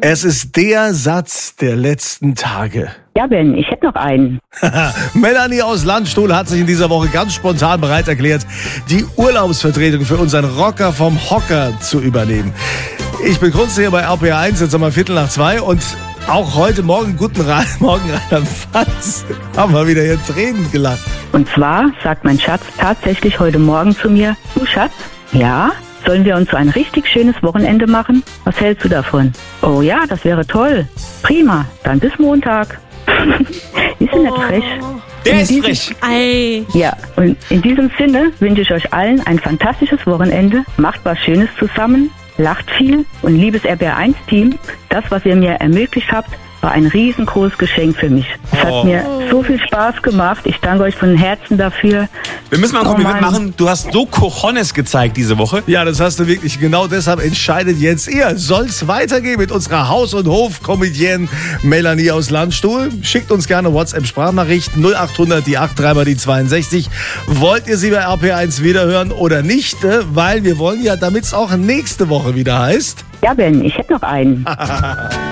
Es ist der Satz der letzten Tage. Ja, Ben, ich hätte noch einen. Melanie aus Landstuhl hat sich in dieser Woche ganz spontan bereit erklärt, die Urlaubsvertretung für unseren Rocker vom Hocker zu übernehmen. Ich begrüße hier bei RPR1 jetzt einmal 1:15 und auch heute Morgen, guten Morgen, Rainer Fatz, haben wir wieder hier Tränen gelacht. Und zwar sagt mein Schatz tatsächlich heute Morgen zu mir, du Schatz, ja, sollen wir uns so ein richtig schönes Wochenende machen? Was hältst du davon? Oh ja, das wäre toll. Prima, dann bis Montag. Ist ja nicht frech? Der ist frech. Ei. Ja, und in diesem Sinne wünsche ich euch allen ein fantastisches Wochenende. Macht was Schönes zusammen, lacht viel und liebes RPR1-Team, das, was ihr mir ermöglicht habt, war ein riesengroßes Geschenk für mich. Es hat mir so viel Spaß gemacht. Ich danke euch von Herzen dafür. Wir müssen mal ein Kompliment machen. Du hast so Cojones gezeigt diese Woche. Ja, das hast du wirklich. Genau deshalb entscheidet jetzt ihr. Soll's weitergehen mit unserer Haus- und Hof-Comedienne Melanie aus Landstuhl? Schickt uns gerne WhatsApp-Sprachnachricht 0800 die 83 mal die 62. Wollt ihr sie bei RP1 wiederhören oder nicht? Weil wir wollen ja, damit es auch nächste Woche wieder heißt. Ja, Ben, ich hätte noch einen.